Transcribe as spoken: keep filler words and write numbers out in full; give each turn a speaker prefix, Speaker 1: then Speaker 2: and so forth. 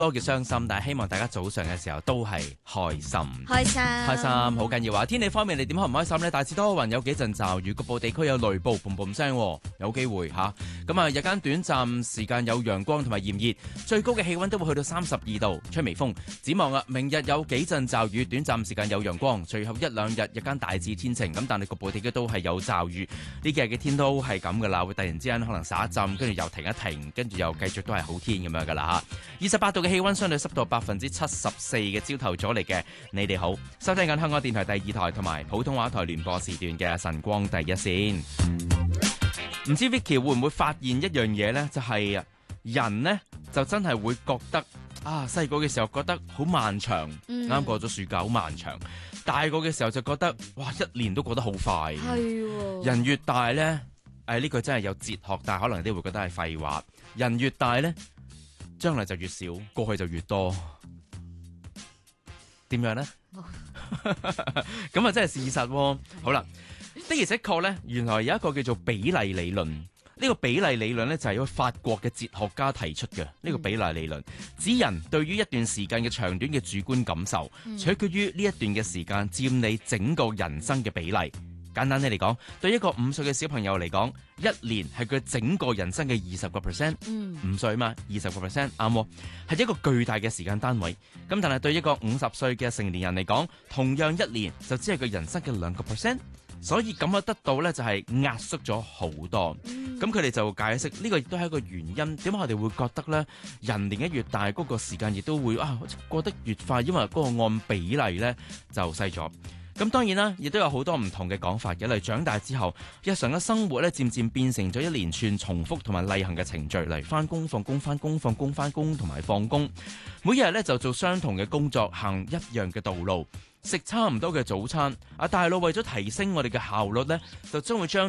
Speaker 1: 多嘅傷心，但係希望大家早上嘅時候都係開心，
Speaker 2: 開心，
Speaker 1: 開心好緊要啊！天氣方面，你點開唔開心呢？大致多雲，有幾陣驟雨，局部地區有雷暴，嘭嘭聲，有機會吓。咁啊，日間短暫時間有陽光同埋炎熱，最高嘅氣溫都會去到三十二度，吹微風。展望啊，明日有幾陣驟雨，短暫時間有陽光，隨後一兩日日間大致天晴。咁但係局部地區都係有驟雨，呢幾日嘅天都係咁噶啦，會突然之間可能灑一陣，跟住又停一停，跟住又繼續都係好天咁樣噶啦吓。二十八度嘅氣溫，相對濕度百分之七十四嘅朝頭早嚟嘅。你哋好，收聽緊香港電台第二台同埋普通話台聯播時段嘅晨光第一線。唔知 Vicky 會唔會發現一樣嘢呢？就係、是、人呢，就真係會覺得啊，細個嘅時候覺得好漫長，啱、嗯、過咗暑假好漫長。大個嘅時候就覺得哇，一年都過得好快。係、哦，人越大呢，誒呢句真係有哲學，但係可能你都會覺得係廢話。人越大呢，將來就越少，過去就越多。點樣呢？咁啊，真係事實喎。好啦，的而且確咧，原來有一個叫做比例理論。呢個比例理論咧就係由法國嘅哲學家提出嘅。呢個比例理論指人對於一段時間嘅長短嘅主觀感受，取決於呢一段嘅時間佔你整個人生嘅比例。簡單啲嚟講，對一個五歲嘅小朋友嚟講，一年係佢整個人生嘅二十個 percent。五歲嘛，二十個 percent 啱喎，係一個巨大嘅時間單位。咁但係對一個五十歲嘅成年人嚟講，同樣一年就只係佢人生嘅兩個 percent。所以咁樣得到咧就係壓縮咗好多。咁佢哋就解釋呢個亦都係一個原因，點解我哋會覺得咧人年紀越大嗰個時間亦都會啊過得越快，因為嗰個按比例咧就細咗。咁當然啦，亦都有好多唔同嘅講法嘅。例如長大之後，日常嘅生活咧，漸漸變成咗一連串重複同埋例行嘅程序，例如翻工、放工、翻工、放工、翻工同埋放工。每日咧就做相同嘅工作，行一樣嘅道路，食差唔多嘅早餐。啊，大腦為咗提升我哋嘅效率咧，就將會將